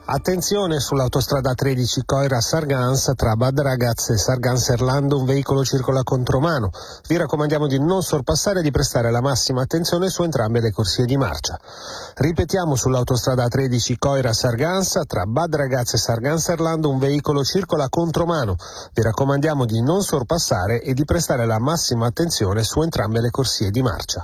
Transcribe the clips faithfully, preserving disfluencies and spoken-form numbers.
Attenzione sull'autostrada tredici Coira-Sargans tra Bad Ragaz e Sargans-Erlando, un veicolo circola contromano. Vi raccomandiamo di non sorpassare e di prestare la massima attenzione su entrambe le corsie di marcia. Ripetiamo, sull'autostrada tredici Coira-Sargans tra Bad Ragaz e Sargans-Erlando, un veicolo circola contromano. Vi raccomandiamo di non sorpassare e di prestare la massima attenzione su entrambe le corsie di marcia.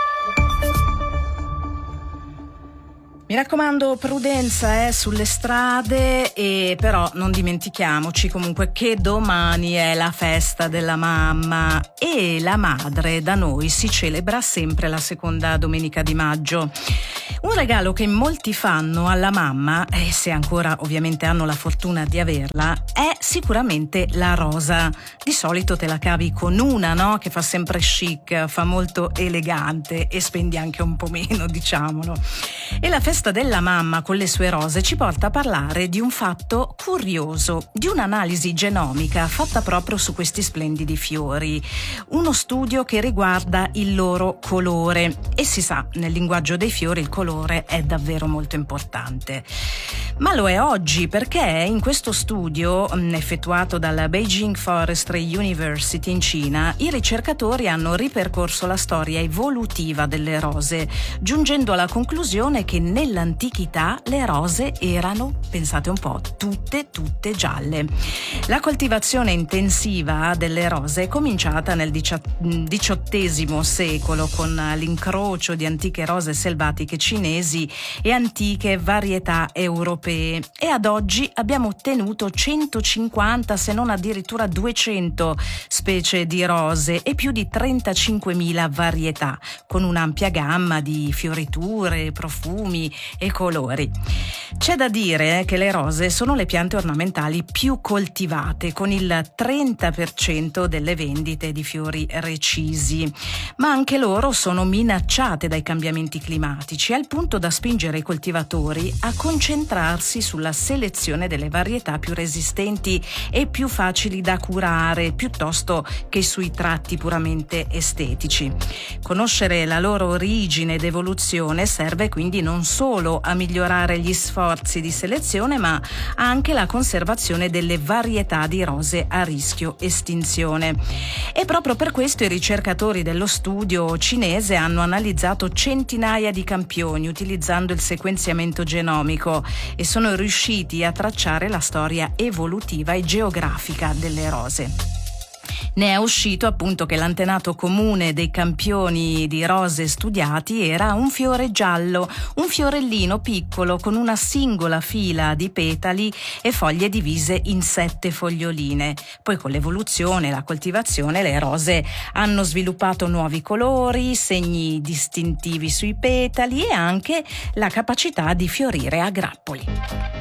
Mi raccomando, prudenza eh, sulle strade, e però non dimentichiamoci comunque che domani è la festa della mamma e la madre da noi si celebra sempre la seconda domenica di maggio. Un regalo che molti fanno alla mamma, e se ancora ovviamente hanno la fortuna di averla, è sicuramente la rosa. Di solito te la cavi con una, no? Che fa sempre chic, fa molto elegante e spendi anche un po' meno, diciamolo. E la festa della mamma con le sue rose ci porta a parlare di un fatto curioso, di un'analisi genomica fatta proprio su questi splendidi fiori. Uno studio che riguarda il loro colore, e si sa, nel linguaggio dei fiori il colore è davvero molto importante. Ma lo è oggi perché in questo studio mh, effettuato dalla Beijing Forestry University in Cina, i ricercatori hanno ripercorso la storia evolutiva delle rose, giungendo alla conclusione che nell'antichità le rose erano, pensate un po', tutte tutte gialle. La coltivazione intensiva delle rose è cominciata nel diciottesimo secolo con l'incrocio di antiche rose selvatiche cinesi e antiche varietà europee, e ad oggi abbiamo ottenuto centocinquanta, se non addirittura duecento specie di rose e più di trentacinquemila varietà, con un'ampia gamma di fioriture, profumi e colori. C'è da dire che le rose sono le piante ornamentali più coltivate, con il trenta per cento delle vendite di fiori recisi, ma anche loro sono minacciate dai cambiamenti climatici, al punto da spingere i coltivatori a concentrarsi sulla selezione delle varietà più resistenti e più facili da curare, piuttosto che sui tratti puramente estetici. Conoscere la loro origine ed evoluzione serve quindi non solo a migliorare gli sforzi di selezione, ma anche la conservazione delle varietà di rose a rischio estinzione. E proprio per questo i ricercatori dello studio cinese hanno analizzato centinaia di campioni utilizzando il sequenziamento genomico e sono riusciti a tracciare la storia evolutiva e geografica delle rose. Ne è uscito appunto che l'antenato comune dei campioni di rose studiati era un fiore giallo, un fiorellino piccolo con una singola fila di petali e foglie divise in sette foglioline. Poi con l'evoluzione e la coltivazione le rose hanno sviluppato nuovi colori, segni distintivi sui petali e anche la capacità di fiorire a grappoli.